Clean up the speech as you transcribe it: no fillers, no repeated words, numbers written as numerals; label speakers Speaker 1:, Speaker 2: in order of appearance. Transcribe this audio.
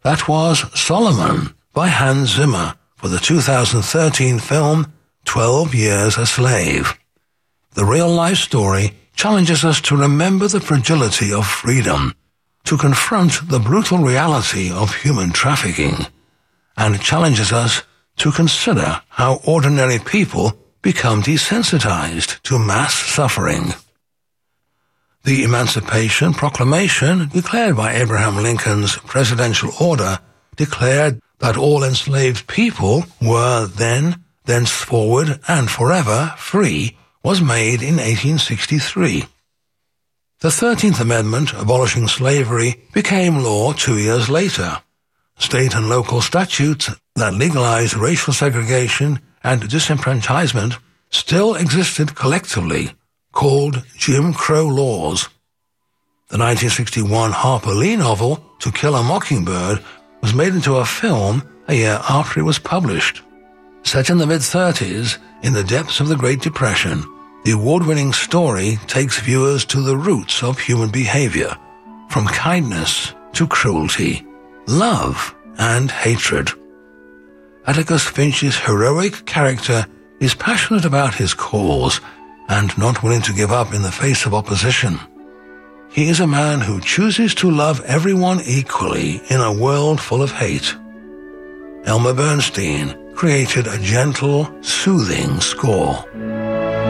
Speaker 1: That was Solomon by Hans Zimmer for the 2013 film 12 Years a Slave. The real-life story challenges us to remember the fragility of freedom, to confront the brutal reality of human trafficking, and challenges us to consider how ordinary people become desensitized to mass suffering. The Emancipation Proclamation, declared by Abraham Lincoln's presidential order, declared that all enslaved people were then, thenceforward, and forever free, was made in 1863. The 13th Amendment, abolishing slavery, became law 2 years later. State and local statutes that legalized racial segregation and disenfranchisement still existed collectively, called Jim Crow laws. The 1961 Harper Lee novel, To Kill a Mockingbird, was made into a film a year after it was published. Set in the mid-30s, in the depths of the Great Depression, the award-winning story takes viewers to the roots of human behavior, from kindness to cruelty, love and hatred. Atticus Finch's heroic character is passionate about his cause and not willing to give up in the face of opposition. He is a man who chooses to love everyone equally in a world full of hate. Elmer Bernstein created a gentle, soothing score.